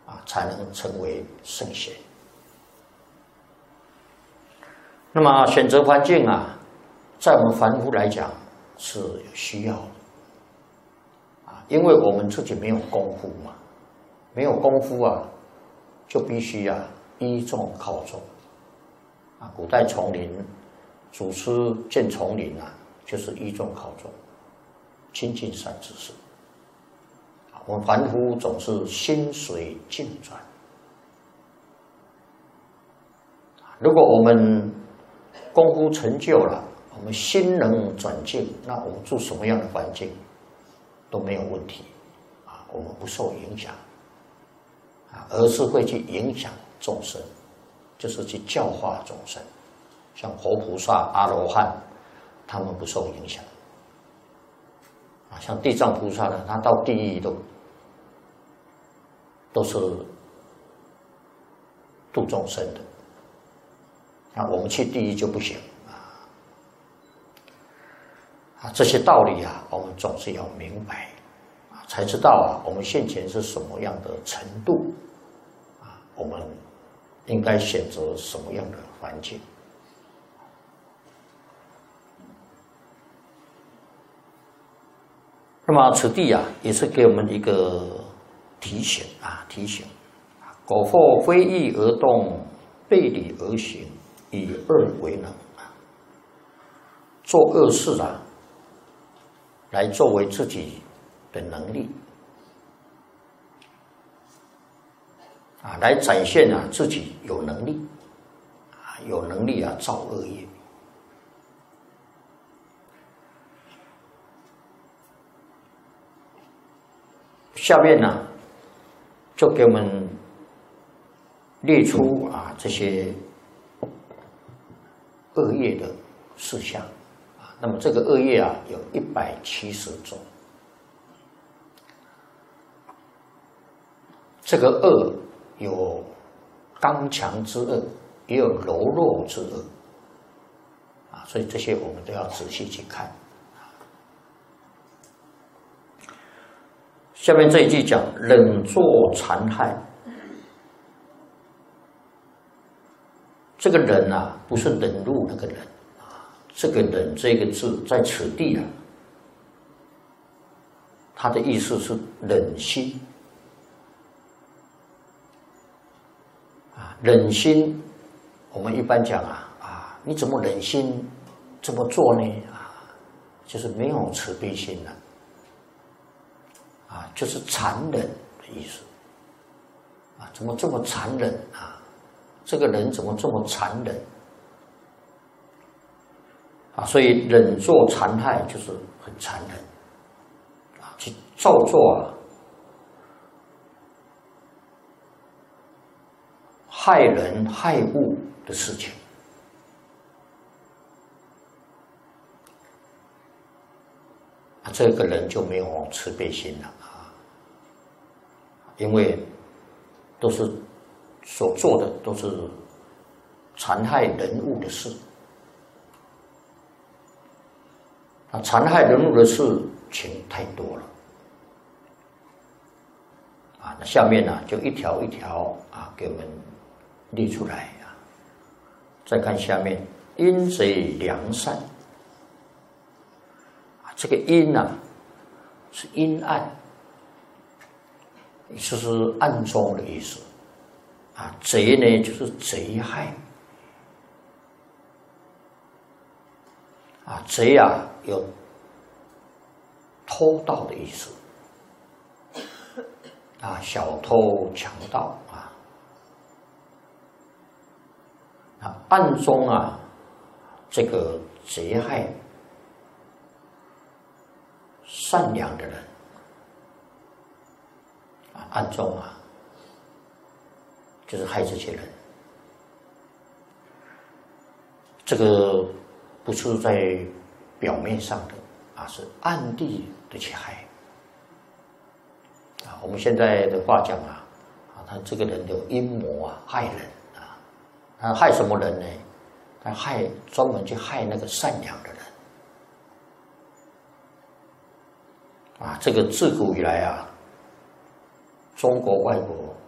才能成为圣贤。那么选择环境在我们凡夫来讲是有需要的因为我们自己没有功夫嘛，没有功夫就必须依众靠众古代丛林，祖师建丛林就是依众靠众，亲近善知识。我们凡夫总是心随境转。如果我们功夫成就了，我们心能转境，那我们住什么样的环境都没有问题我们不受影响而是会去影响众生，就是去教化众生。像佛菩萨、阿罗汉，他们不受影响像地藏菩萨呢，他到地狱都是度众生的。我们去地狱就不行这些道理我们总是要明白才知道我们现前是什么样的程度我们应该选择什么样的环境。那么此地也是给我们一个提醒苟或非义而动，背理而行，以恶为能做恶事来作为自己的能力来展现自己有能力有能力造恶业。下面就给我们列出这些恶业的事项那么这个恶业有170种。这个恶有刚强之恶，也有柔弱之恶所以这些我们都要仔细去看。下面这一句讲冷作残害，这个忍不是忍辱那个忍这个忍这个字在此地它的意思是忍心忍心。我们一般讲你怎么忍心这么做呢就是没有慈悲心就是残忍的意思怎么这么残忍这个人怎么这么残忍所以忍作残害就是很残忍去造作害人害物的事情这个人就没有慈悲心了因为都是所做的都是残害人物的事残害人物的事情太多了那下面就一条一条给我们列出来再看下面阴贼良善这个阴是阴暗，就是暗中的意思贼呢就是贼害贼有偷盗的意思小偷强盗暗中这个贼害善良的人暗中就是害这些人，这个不是在表面上的是暗地的去害我们现在的话讲他这个人有阴谋害人他害什么人呢？他专门去害那个善良的人这个自古以来中国外国